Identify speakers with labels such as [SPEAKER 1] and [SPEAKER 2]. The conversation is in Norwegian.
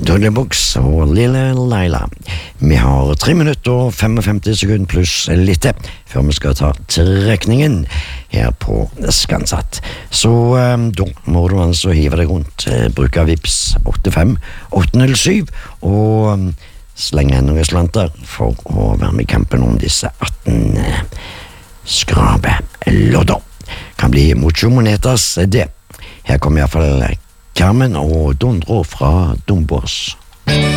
[SPEAKER 1] Dollybooks og Lille Laila. Vi har 3 minutter og 55 sekunder pluss litt før vi skal ta trekningen her på Skansatt. Så da må du altså hive deg rundt, bruke Vips 85807 og slenge noen slanter for å være med i kampen om disse 18 skrabelodder. Kan bli mucho monetas det. Her kommer i hvert fall Carmen og Dondro fra Dombås.